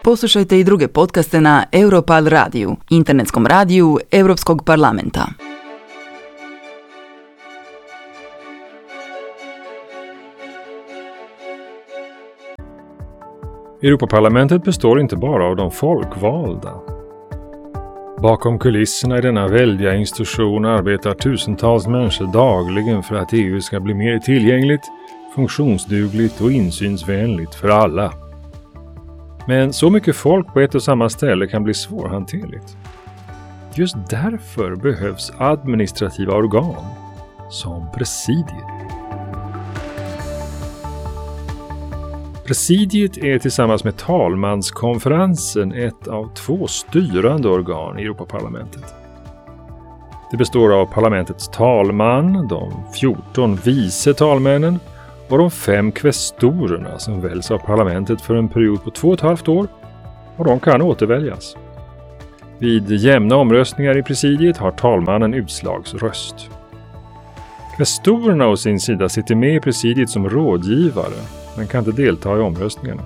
Poslušajte i druge podcaste na Europal radiju, internetskom radiju Europskog parlamenta. Europaparlamentet består inte bara av de folkvalda. Bakom kulisserna i denna väldiga institution arbetar tusentals människor dagligen för att EU ska bli mer tillgängligt, funktionsdugligt och insynsvänligt för alla. Men så mycket folk på ett och samma ställe kan bli svårhanterligt. Just därför behövs administrativa organ, som presidiet. Presidiet är tillsammans med talmanskonferensen ett av 2 styrande organ i Europaparlamentet. Det består av parlamentets talman, de 14 vice talmännen och de 5 kvestorerna som väljs av parlamentet för en period på 2,5 år, och de kan återväljas. Vid jämna omröstningar i presidiet har talmannen utslagsröst. Kvestorerna å sin sida sitter med i presidiet som rådgivare, men kan inte delta i omröstningarna.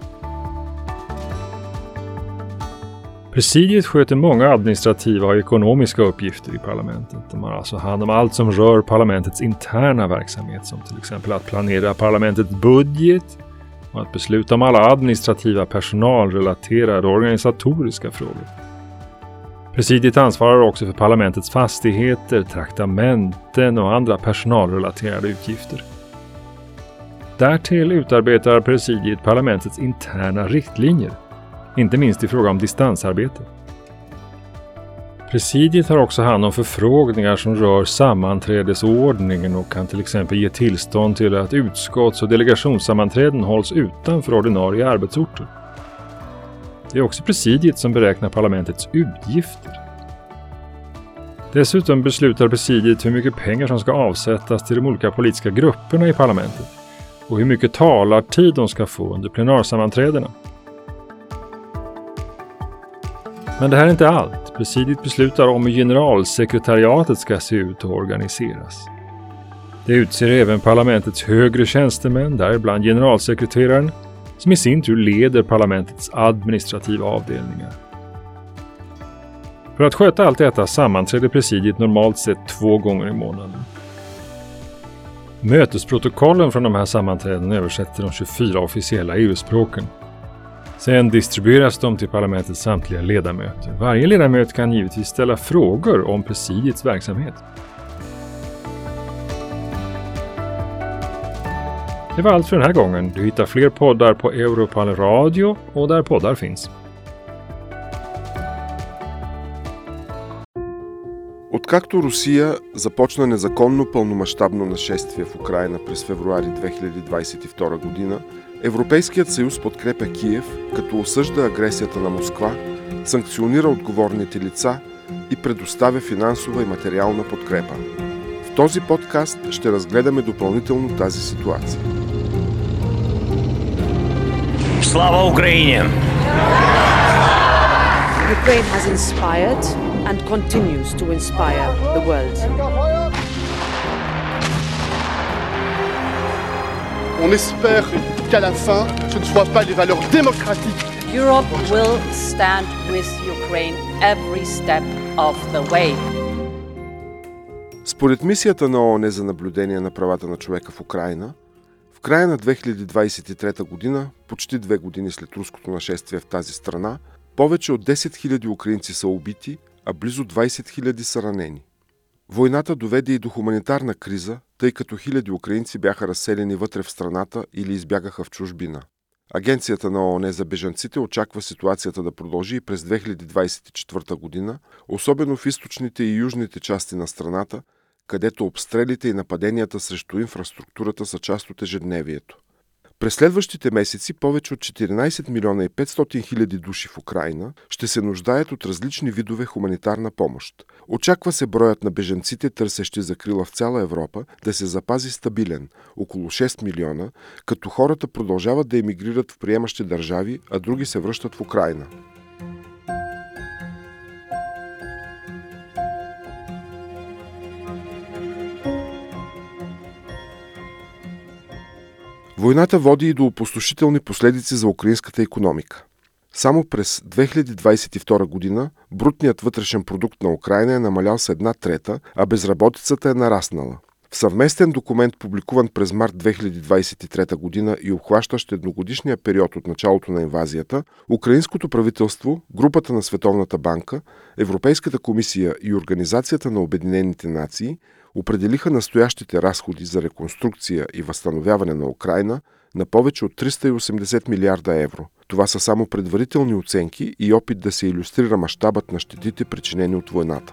Presidiet sköter många administrativa och ekonomiska uppgifter i parlamentet. De har alltså hand om allt som rör parlamentets interna verksamhet, som till exempel att planera parlamentets budget och att besluta om alla administrativa, personalrelaterade och organisatoriska frågor. Presidiet ansvarar också för parlamentets fastigheter, traktamenten och andra personalrelaterade utgifter. Därtill utarbetar presidiet parlamentets interna riktlinjer, inte minst i fråga om distansarbete. Presidiet har också hand om förfrågningar som rör sammanträdesordningen och kan till exempel ge tillstånd till att utskotts- och delegationssammanträden hålls utanför ordinarie arbetsorter. Det är också presidiet som beräknar parlamentets utgifter. Dessutom beslutar presidiet hur mycket pengar som ska avsättas till de olika politiska grupperna i parlamentet och hur mycket talartid de ska få under plenarsammanträdena. Men det här är inte allt. Presidiet beslutar om hur generalsekretariatet ska se ut och organiseras. Det utser även parlamentets högre tjänstemän, däribland generalsekreteraren, som i sin tur leder parlamentets administrativa avdelningar. För att sköta allt detta sammanträder presidiet normalt sett 2 gånger i månaden. Mötesprotokollen från de här sammanträden översätter de 24 officiella EU-språken. Sen distribueras de till parlamentets samtliga ledamöter. Varje ledamöt kan givetvis ställa frågor om presidiets verksamhet. Det var allt för den här gången. Du hittar fler poddar på Europal Radio och där poddar finns. Откакто Русия започна незаконно пълномащабно нашествие в Украйна през февруари 2022 година, Европейският съюз подкрепя Киев, като осъжда агресията на Москва, санкционира отговорните лица и предоставя финансова и материална подкрепа. В този подкаст ще разгледаме допълнително тази ситуация. Слава Україні! Ukraine has inspired and continues to inspire the world. On espère qu'à la fin, ce ne soit pas les valeurs démocratiques. Europe will stand with Ukraine every step of the way. Според мисията на ООН за наблюдение на правата на човека в Украйна, в края на 2023 година, почти 2 години след руското нашествие в тази страна, повече от 10 000 украинци са убити, а близо 20 000 са ранени. Войната доведе и до хуманитарна криза, тъй като хиляди украинци бяха разселени вътре в страната или избягаха в чужбина. Агенцията на ООН за бежанците очаква ситуацията да продължи и през 2024 година, особено в източните и южните части на страната, където обстрелите и нападенията срещу инфраструктурата са част от ежедневието. През следващите месеци повече от 14 милиона и 500 хиляди души в Украйна ще се нуждаят от различни видове хуманитарна помощ. Очаква се броят на бежанците, търсещи закрила в цяла Европа, да се запази стабилен – около 6 милиона, като хората продължават да емигрират в приемащи държави, а други се връщат в Украйна. Войната води и до опустошителни последици за украинската икономика. Само през 2022 година брутният вътрешен продукт на Украйна е намалял с 1/3, а безработицата е нараснала. В съвместен документ, публикуван през март 2023 година и обхващащ едногодишния период от началото на инвазията, украинското правителство, групата на Световната банка, Европейската комисия и Организацията на Обединените нации определиха настоящите разходи за реконструкция и възстановяване на Украйна на повече от 380 милиарда евро. Това са само предварителни оценки и опит да се илюстрира мащабът на щетите, причинени от войната.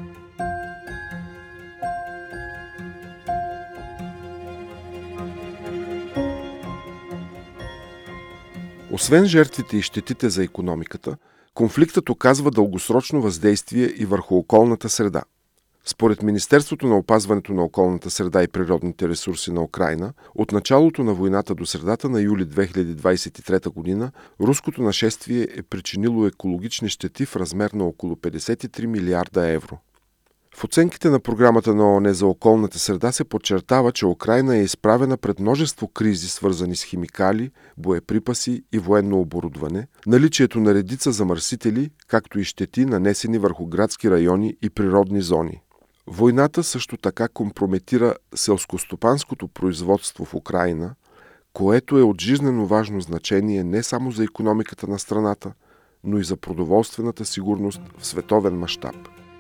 Освен жертвите и щетите за икономиката, конфликтът оказва дългосрочно въздействие и върху околната среда. Според Министерството на опазването на околната среда и природните ресурси на Украйна, от началото на войната до средата на юли 2023 година, руското нашествие е причинило екологични щети в размер на около 53 милиарда евро. В оценките на програмата на ООН за околната среда се подчертава, че Украйна е изправена пред множество кризи, свързани с химикали, боеприпаси и военно оборудване, наличието на редица замърсители, както и щети, нанесени върху градски райони и природни зони. Войната също така компрометира селскостопанското производство в Украйна, което е от жизнено важно значение не само за икономиката на страната, но и за продоволствената сигурност в световен мащаб.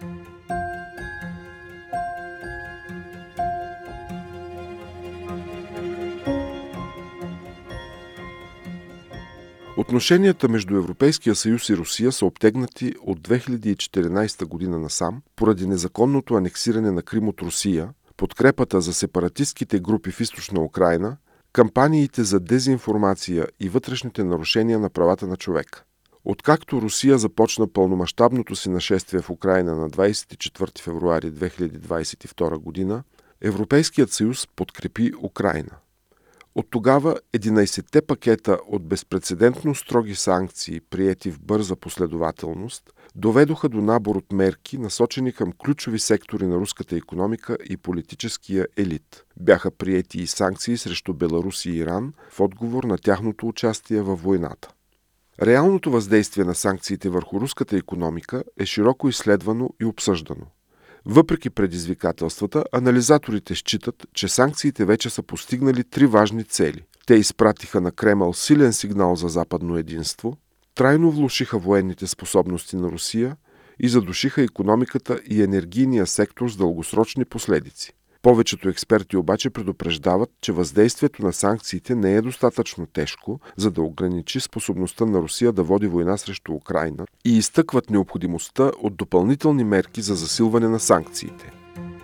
Отношенията между Европейския съюз и Русия са обтегнати от 2014 година насам поради незаконното анексиране на Крим от Русия, подкрепата за сепаратистките групи в източна Украйна, кампаниите за дезинформация и вътрешните нарушения на правата на човека. Откакто Русия започна пълномащабното си нашествие в Украйна на 24 февруари 2022 година, Европейският съюз подкрепи Украйна. От тогава 11-те пакета от безпрецедентно строги санкции, приети в бърза последователност, доведоха до набор от мерки, насочени към ключови сектори на руската икономика и политическия елит. Бяха приети и санкции срещу Беларус и Иран в отговор на тяхното участие във войната. Реалното въздействие на санкциите върху руската икономика е широко изследвано и обсъждано. Въпреки предизвикателствата, анализаторите считат, че санкциите вече са постигнали 3 важни цели. Те изпратиха на Кремъл силен сигнал за западно единство, трайно влошиха военните способности на Русия и задушиха икономиката и енергийния сектор с дългосрочни последици. Повечето експерти обаче предупреждават, че въздействието на санкциите не е достатъчно тежко, за да ограничи способността на Русия да води война срещу Украйна и изтъкват необходимостта от допълнителни мерки за засилване на санкциите.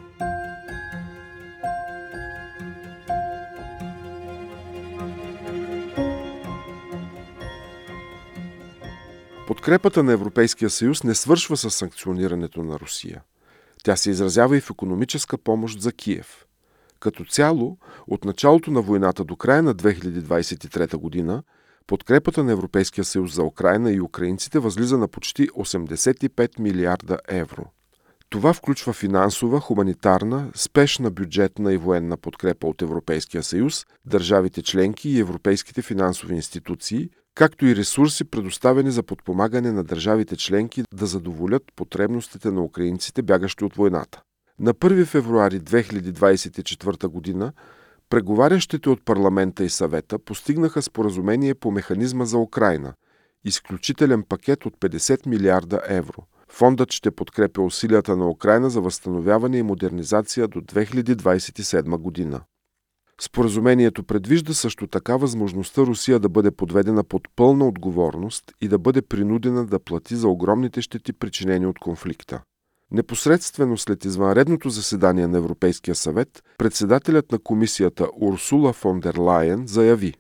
Подкрепата на Европейския съюз не свършва с санкционирането на Русия. Тя се изразява и в икономическа помощ за Киев. Като цяло, от началото на войната до края на 2023 година, подкрепата на Европейския съюз за Украйна и украинците възлиза на почти 85 милиарда евро. Това включва финансова, хуманитарна, спешна бюджетна и военна подкрепа от Европейския съюз, държавите членки и европейските финансови институции, както и ресурси, предоставени за подпомагане на държавите членки да задоволят потребностите на украинците, бягащи от войната. На 1 февруари 2024 година преговарящите от парламента и съвета постигнаха споразумение по механизма за Украйна, изключителен пакет от 50 милиарда евро. Фондът ще подкрепя усилията на Украйна за възстановяване и модернизация до 2027 година. Споразумението предвижда също така възможността Русия да бъде подведена под пълна отговорност и да бъде принудена да плати за огромните щети, причинени от конфликта. Непосредствено след извънредното заседание на Европейския съвет, председателят на комисията Урсула фон дер Лайен заяви: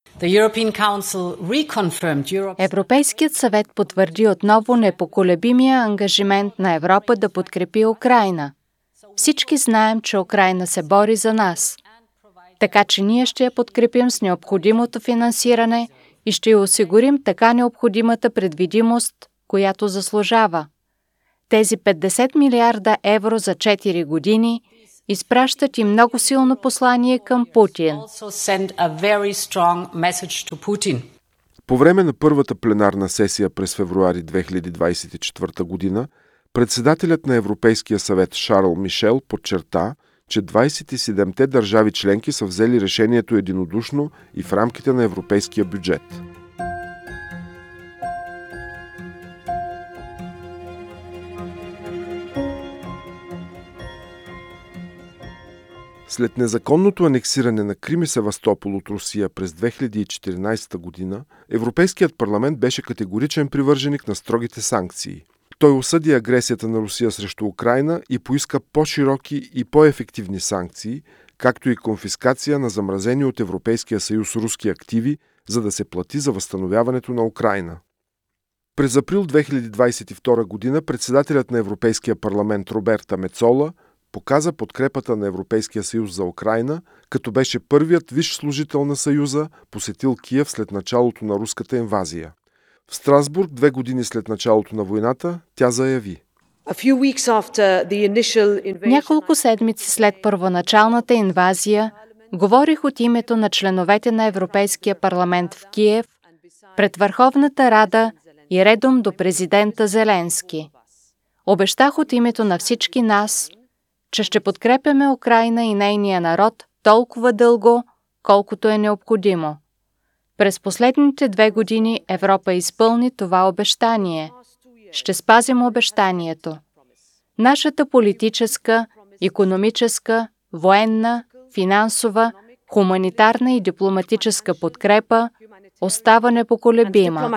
Европейският съвет потвърди отново непоколебимия ангажимент на Европа да подкрепи Украйна. Всички знаем, че Украйна се бори за нас. Така че ние ще я подкрепим с необходимото финансиране и ще й осигурим така необходимата предвидимост, която заслужава. Тези 50 милиарда евро за 4 години изпращат и много силно послание към Путин. По време на първата пленарна сесия през февруари 2024 година, председателят на Европейския съвет Шарл Мишел подчерта, че 27-те държави членки са взели решението единодушно и в рамките на европейския бюджет. След незаконното анексиране на Крим и Севастопол от Русия през 2014 година, Европейският парламент беше категоричен привърженик на строгите санкции. Той осъди агресията на Русия срещу Украйна и поиска по-широки и по-ефективни санкции, както и конфискация на замразени от Европейския съюз руски активи, за да се плати за възстановяването на Украйна. През април 2022 година председателят на Европейския парламент Роберта Мецола показа подкрепата на Европейския съюз за Украйна, като беше първият висш служител на Съюза, посетил Киев след началото на руската инвазия. В Страсбург, 2 години след началото на войната, тя заяви: Няколко седмици след първоначалната инвазия говорих от името на членовете на Европейския парламент в Киев пред Върховната Рада и редом до президента Зеленски. Обещах от името на всички нас, че ще подкрепяме Украйна и нейния народ толкова дълго, колкото е необходимо. През последните 2 години Европа изпълни това обещание. Ще спазим обещанието. Нашата политическа, икономическа, военна, финансова, хуманитарна и дипломатическа подкрепа остава непоколебима.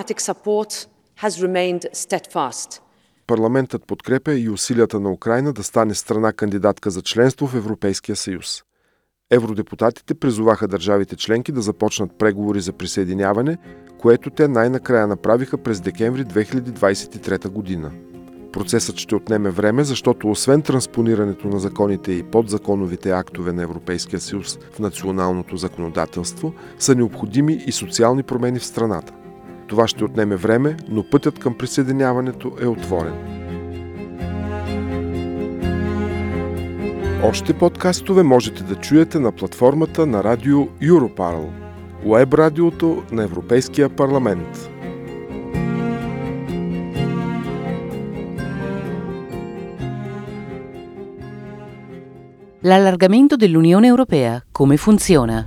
Парламентът подкрепя и усилията на Украйна да стане страна кандидатка за членство в Европейския съюз. Евродепутатите призоваха държавите членки да започнат преговори за присъединяване, което те най-накрая направиха през декември 2023 година. Процесът ще отнеме време, защото освен транспонирането на законите и подзаконовите актове на Европейския съюз в националното законодателство, са необходими и социални промени в страната. Това ще отнеме време, но пътят към присъединяването е отворен. Още подкастове можете да чуете на платформата на радио Europarl, уеб радиото на Европейския парламент. L'allargamento dell'Unione Europea, come funziona?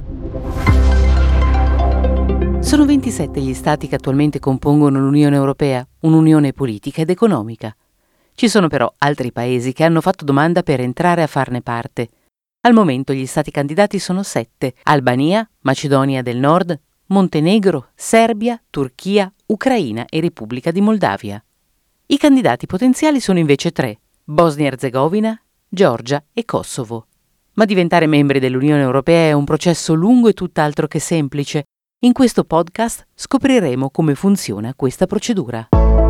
Sono 27 gli stati che attualmente compongono l'Unione Europea, un'unione politica ed economica. Ci sono però altri paesi che hanno fatto domanda per entrare a farne parte. Al momento gli stati candidati sono 7: Albania, Macedonia del Nord, Montenegro, Serbia, Turchia, Ucraina e Repubblica di Moldavia. I candidati potenziali sono invece 3: Bosnia-Erzegovina, Georgia e Kosovo. Ma diventare membri dell'Unione Europea è un processo lungo e tutt'altro che semplice. In questo podcast scopriremo come funziona questa procedura.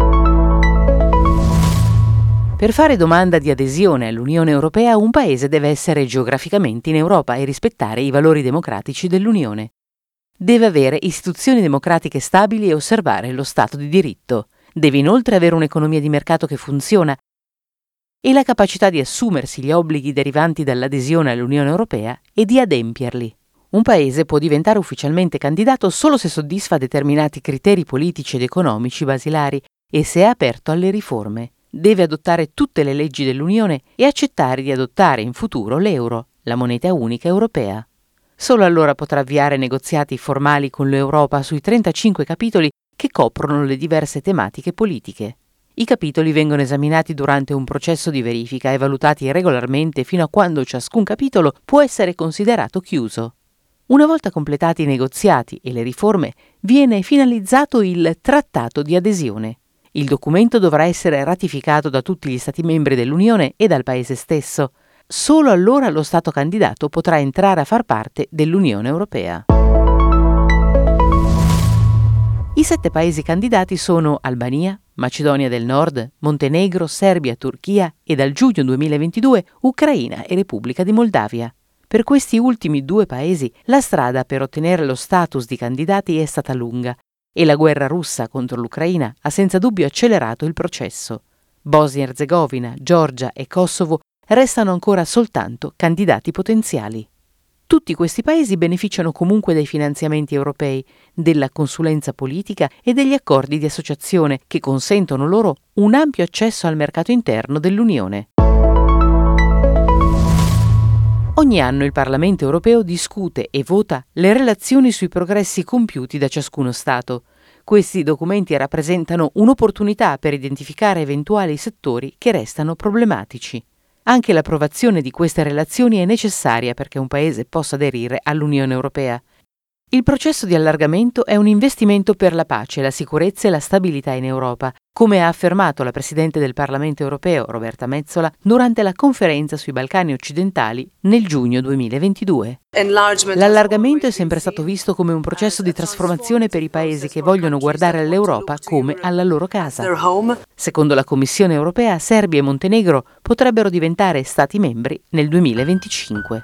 Per fare domanda di adesione all'Unione Europea, un paese deve essere geograficamente in Europa e rispettare i valori democratici dell'Unione. Deve avere istituzioni democratiche stabili e osservare lo Stato di diritto. Deve inoltre avere un'economia di mercato che funziona e la capacità di assumersi gli obblighi derivanti dall'adesione all'Unione Europea e di adempierli. Un paese può diventare ufficialmente candidato solo se soddisfa determinati criteri politici ed economici basilari e se è aperto alle riforme. Deve adottare tutte le leggi dell'Unione e accettare di adottare in futuro l'euro, la moneta unica europea. Solo allora potrà avviare negoziati formali con l'Europa sui 35 capitoli che coprono le diverse tematiche politiche. I capitoli vengono esaminati durante un processo di verifica e valutati regolarmente fino a quando ciascun capitolo può essere considerato chiuso. Una volta completati i negoziati e le riforme, viene finalizzato il Trattato di adesione. Il documento dovrà essere ratificato da tutti gli Stati membri dell'Unione e dal Paese stesso. Solo allora lo Stato candidato potrà entrare a far parte dell'Unione Europea. I 7 paesi candidati sono Albania, Macedonia del Nord, Montenegro, Serbia, Turchia e dal giugno 2022 Ucraina e Repubblica di Moldavia. Per questi ultimi 2 paesi la strada per ottenere lo status di candidati è stata lunga e la guerra russa contro l'Ucraina ha senza dubbio accelerato il processo. Bosnia-Erzegovina, Georgia e Kosovo restano ancora soltanto candidati potenziali. Tutti questi paesi beneficiano comunque dei finanziamenti europei, della consulenza politica e degli accordi di associazione che consentono loro un ampio accesso al mercato interno dell'Unione. Ogni anno il Parlamento europeo discute e vota le relazioni sui progressi compiuti da ciascuno Stato. Questi documenti rappresentano un'opportunità per identificare eventuali settori che restano problematici. Anche l'approvazione di queste relazioni è necessaria perché un paese possa aderire all'Unione Europea. Il processo di allargamento è un investimento per la pace, la sicurezza e la stabilità in Europa, come ha affermato la Presidente del Parlamento europeo, Roberta Metsola, durante la conferenza sui Balcani occidentali nel giugno 2022. L'allargamento è sempre stato visto come un processo di trasformazione per i paesi che vogliono guardare all'Europa come alla loro casa. Secondo la Commissione europea, Serbia e Montenegro potrebbero diventare Stati membri nel 2025.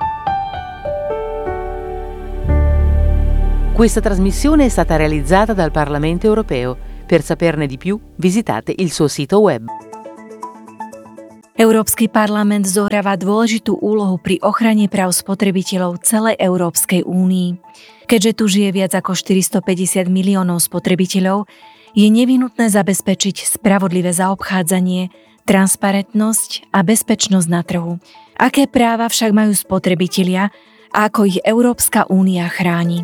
Questa trasmissione è stata realizzata dal Parlamento europeo. Per saperne di più, visitate il suo sito web. Európsky parlament zohráva dôležitú úlohu pri ochrane práv spotrebiteľov celej Európskej únii. Keďže tu žije viac ako 450 miliónov spotrebiteľov, je nevyhnutné zabezpečiť spravodlivé zaobchádzanie, transparentnosť a bezpečnosť na trhu. Aké práva však majú spotrebitelia a ako ich Európska únia chráni?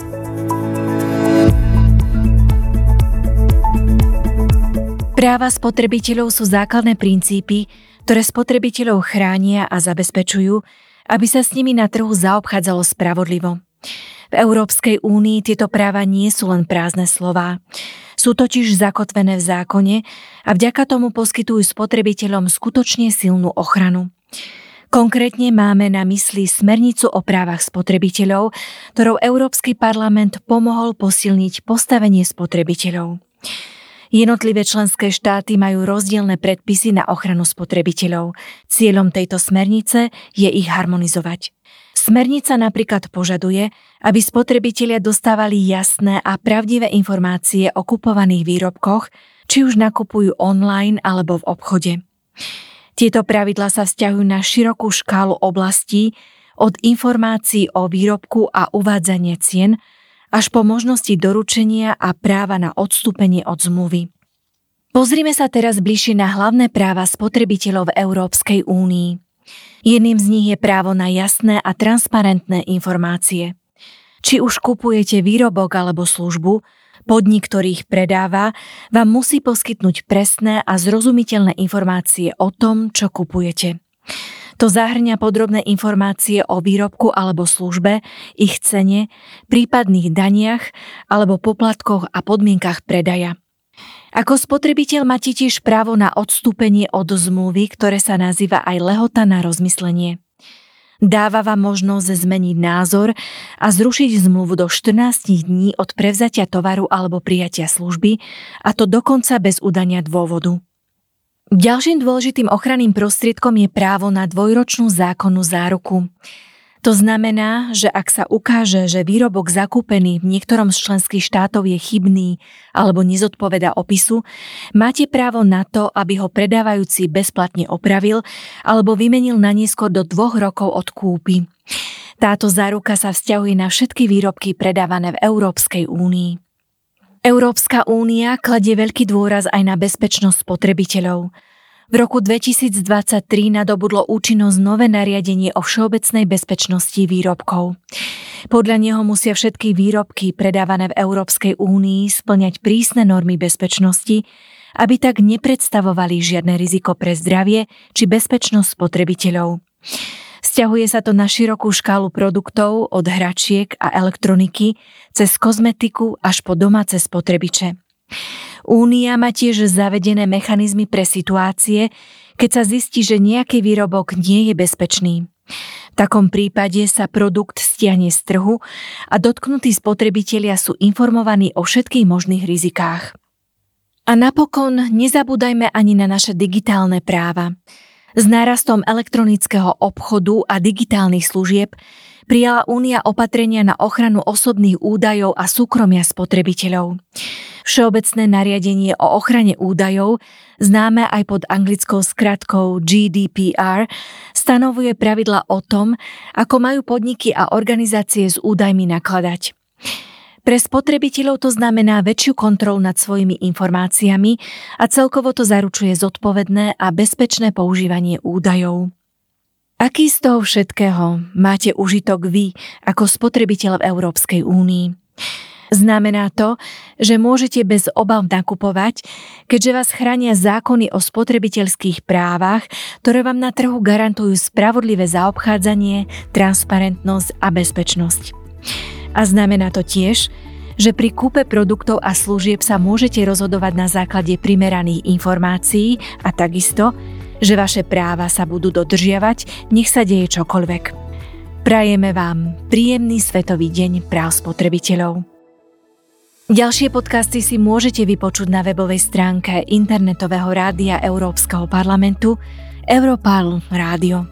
Práva spotrebiteľov sú základné princípy, ktoré spotrebiteľov chránia a zabezpečujú, aby sa s nimi na trhu zaobchádzalo spravodlivo. V Európskej únii tieto práva nie sú len prázdne slová. Sú totiž zakotvené v zákone a vďaka tomu poskytujú spotrebiteľom skutočne silnú ochranu. Konkrétne máme na mysli smernicu o právach spotrebiteľov, ktorou Európsky parlament pomohol posilniť postavenie spotrebiteľov. Jednotlivé členské štáty majú rozdielne predpisy na ochranu spotrebiteľov. Cieľom tejto smernice je ich harmonizovať. Smernica napríklad požaduje, aby spotrebitelia dostávali jasné a pravdivé informácie o kupovaných výrobkoch, či už nakupujú online alebo v obchode. Tieto pravidlá sa vzťahujú na širokú škálu oblastí, od informácií o výrobku a uvádzanie cien, až po možnosti doručenia a práva na odstúpenie od zmluvy. Pozrime sa teraz bližšie na hlavné práva spotrebiteľov v Európskej únii. Jedným z nich je právo na jasné a transparentné informácie. Či už kupujete výrobok alebo službu, podnik, ktorý ich predáva, vám musí poskytnúť presné a zrozumiteľné informácie o tom, čo kupujete. To zahŕňa podrobné informácie o výrobku alebo službe, ich cene, prípadných daniach alebo poplatkoch a podmienkach predaja. Ako spotrebiteľ máte tiež právo na odstúpenie od zmluvy, ktoré sa nazýva aj lehota na rozmyslenie. Dáva vám možnosť zmeniť názor a zrušiť zmluvu do 14 dní od prevzatia tovaru alebo prijatia služby, a to dokonca bez udania dôvodu. Ďalším dôležitým ochranným prostriedkom je právo na dvojročnú zákonnú záruku. To znamená, že ak sa ukáže, že výrobok zakúpený v niektorom z členských štátov je chybný alebo nezodpovedá opisu, máte právo na to, aby ho predávajúci bezplatne opravil alebo vymenil na neskôr do 2 rokov od kúpy. Táto záruka sa vzťahuje na všetky výrobky predávané v Európskej únii. Európska únia kladie veľký dôraz aj na bezpečnosť spotrebiteľov. V roku 2023 nadobudlo účinnosť nové nariadenie o všeobecnej bezpečnosti výrobkov. Podľa neho musia všetky výrobky predávané v Európskej únii spĺňať prísne normy bezpečnosti, aby tak nepredstavovali žiadne riziko pre zdravie či bezpečnosť spotrebiteľov. Vzťahuje sa to na širokú škálu produktov od hračiek a elektroniky cez kozmetiku až po domáce spotrebiče. Únia má tiež zavedené mechanizmy pre situácie, keď sa zistí, že nejaký výrobok nie je bezpečný. V takom prípade sa produkt stiahne z trhu a dotknutí spotrebitelia sú informovaní o všetkých možných rizikách. A napokon nezabúdajme ani na naše digitálne práva. S nárastom elektronického obchodu a digitálnych služieb prijala Únia opatrenia na ochranu osobných údajov a súkromia spotrebiteľov. Všeobecné nariadenie o ochrane údajov, známe aj pod anglickou skratkou GDPR, stanovuje pravidla o tom, ako majú podniky a organizácie s údajmi nakladať. Pre spotrebiteľov to znamená väčšiu kontrolu nad svojimi informáciami a celkovo to zaručuje zodpovedné a bezpečné používanie údajov. Aký z toho všetkého máte užitok vy ako spotrebiteľ v Európskej únii? Znamená to, že môžete bez obav nakupovať, keďže vás chránia zákony o spotrebiteľských právach, ktoré vám na trhu garantujú spravodlivé zaobchádzanie, transparentnosť a bezpečnosť. A znamená to tiež, že pri kúpe produktov a služieb sa môžete rozhodovať na základe primeraných informácií a takisto, že vaše práva sa budú dodržiavať, nech sa deje čokoľvek. Prajeme vám príjemný Svetový deň práv spotrebiteľov. Ďalšie podcasty si môžete vypočuť na webovej stránke internetového rádia Európskeho parlamentu Europarl Rádio.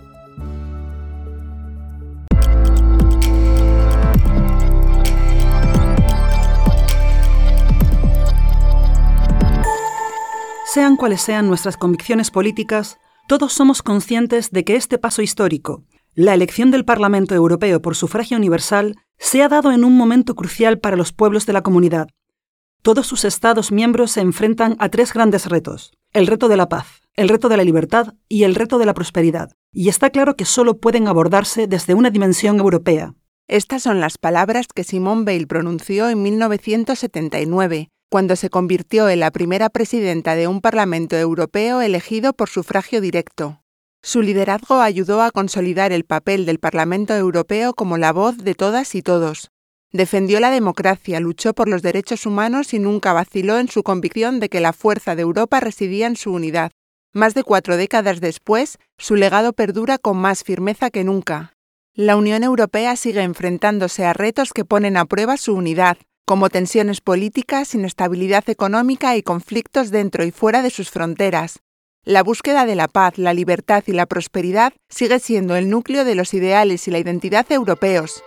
Sean cuales sean nuestras convicciones políticas, todos somos conscientes de que este paso histórico, la elección del Parlamento Europeo por sufragio universal, se ha dado en un momento crucial para los pueblos de la comunidad. Todos sus Estados miembros se enfrentan a tres grandes retos: el reto de la paz, el reto de la libertad y el reto de la prosperidad. Y está claro que solo pueden abordarse desde una dimensión europea. Estas son las palabras que Simone Veil pronunció en 1979, cuando se convirtió en la primera presidenta de un Parlamento Europeo elegido por sufragio directo. Su liderazgo ayudó a consolidar el papel del Parlamento Europeo como la voz de todas y todos. Defendió la democracia, luchó por los derechos humanos y nunca vaciló en su convicción de que la fuerza de Europa residía en su unidad. Más de 4 décadas después, su legado perdura con más firmeza que nunca. La Unión Europea sigue enfrentándose a retos que ponen a prueba su unidad, como tensiones políticas, inestabilidad económica y conflictos dentro y fuera de sus fronteras. La búsqueda de la paz, la libertad y la prosperidad sigue siendo el núcleo de los ideales y la identidad europeos.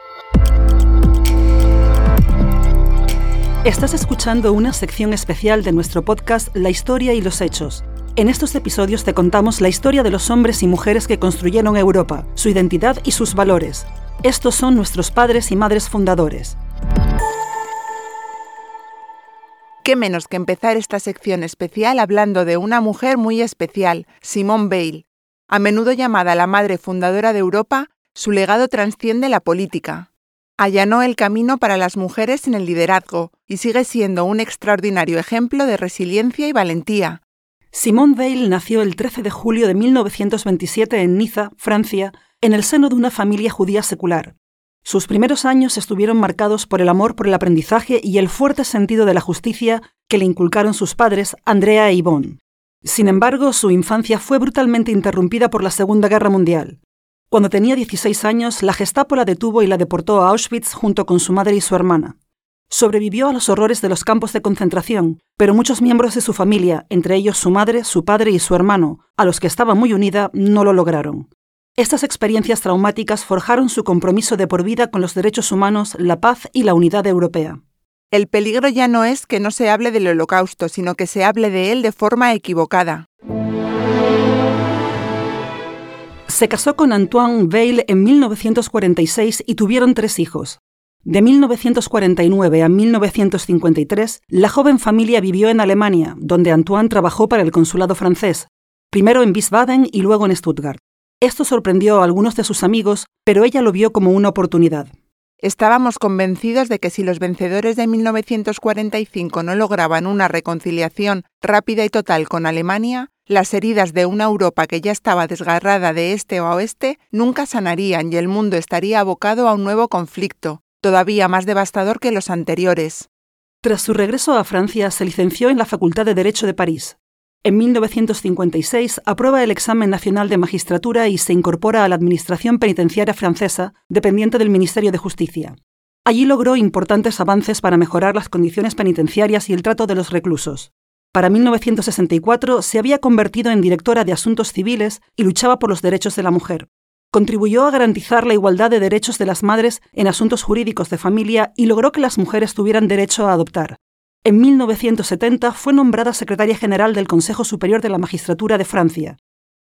Estás escuchando una sección especial de nuestro podcast La Historia y los Hechos. En estos episodios te contamos la historia de los hombres y mujeres que construyeron Europa, su identidad y sus valores. Estos son nuestros padres y madres fundadores. Qué menos que empezar esta sección especial hablando de una mujer muy especial, Simone Veil. A menudo llamada la madre fundadora de Europa, su legado trasciende la política. Allanó el camino para las mujeres en el liderazgo y sigue siendo un extraordinario ejemplo de resiliencia y valentía. Simone Veil nació el 13 de julio de 1927 en Niza, Francia, en el seno de una familia judía secular. Sus primeros años estuvieron marcados por el amor por el aprendizaje y el fuerte sentido de la justicia que le inculcaron sus padres, Andrea e Yvonne. Sin embargo, su infancia fue brutalmente interrumpida por la Segunda Guerra Mundial. Cuando tenía 16 años, la Gestapo la detuvo y la deportó a Auschwitz junto con su madre y su hermana. Sobrevivió a los horrores de los campos de concentración, pero muchos miembros de su familia, entre ellos su madre, su padre y su hermano, a los que estaba muy unida, no lo lograron. Estas experiencias traumáticas forjaron su compromiso de por vida con los derechos humanos, la paz y la unidad europea. El peligro ya no es que no se hable del Holocausto, sino que se hable de él de forma equivocada. Se casó con Antoine Veil en 1946 y tuvieron 3 hijos. De 1949 a 1953, la joven familia vivió en Alemania, donde Antoine trabajó para el consulado francés, primero en Wiesbaden y luego en Stuttgart. Esto sorprendió a algunos de sus amigos, pero ella lo vio como una oportunidad. Estábamos convencidos de que si los vencedores de 1945 no lograban una reconciliación rápida y total con Alemania, las heridas de una Europa que ya estaba desgarrada de este a oeste nunca sanarían y el mundo estaría abocado a un nuevo conflicto, todavía más devastador que los anteriores. Tras su regreso a Francia, se licenció en la Facultad de Derecho de París. En 1956 aprueba el examen nacional de magistratura y se incorpora a la Administración Penitenciaria francesa, dependiente del Ministerio de Justicia. Allí logró importantes avances para mejorar las condiciones penitenciarias y el trato de los reclusos. Para 1964 se había convertido en directora de Asuntos Civiles y luchaba por los derechos de la mujer. Contribuyó a garantizar la igualdad de derechos de las madres en asuntos jurídicos de familia y logró que las mujeres tuvieran derecho a adoptar. En 1970 fue nombrada secretaria general del Consejo Superior de la Magistratura de Francia.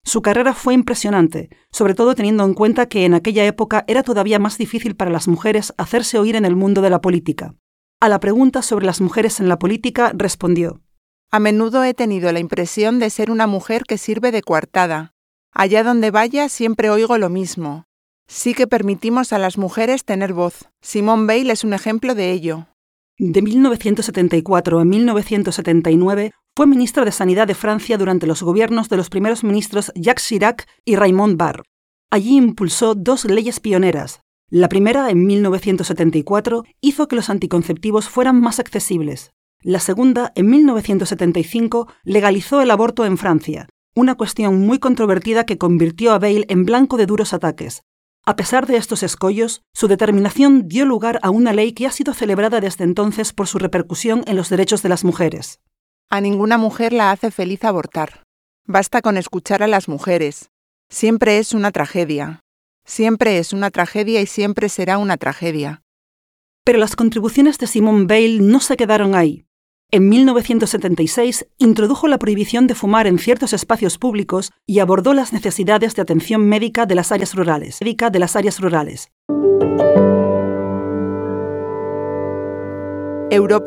Su carrera fue impresionante, sobre todo teniendo en cuenta que en aquella época era todavía más difícil para las mujeres hacerse oír en el mundo de la política. A la pregunta sobre las mujeres en la política, respondió: A menudo he tenido la impresión de ser una mujer que sirve de coartada. Allá donde vaya siempre oigo lo mismo. Sí que permitimos a las mujeres tener voz. Simone Veil es un ejemplo de ello. De 1974 a 1979 fue ministra de Sanidad de Francia durante los gobiernos de los primeros ministros Jacques Chirac y Raymond Barre. Allí impulsó 2 leyes pioneras. La primera, en 1974, hizo que los anticonceptivos fueran más accesibles. La segunda, en 1975, legalizó el aborto en Francia, una cuestión muy controvertida que convirtió a Veil en blanco de duros ataques. A pesar de estos escollos, su determinación dio lugar a una ley que ha sido celebrada desde entonces por su repercusión en los derechos de las mujeres. A ninguna mujer la hace feliz abortar. Basta con escuchar a las mujeres. Siempre es una tragedia. Siempre es una tragedia y siempre será una tragedia. Pero las contribuciones de Simone Veil no se quedaron ahí. En 1976 introdujo la prohibición de fumar en ciertos espacios públicos y abordó las necesidades de atención médica de las áreas rurales. Europa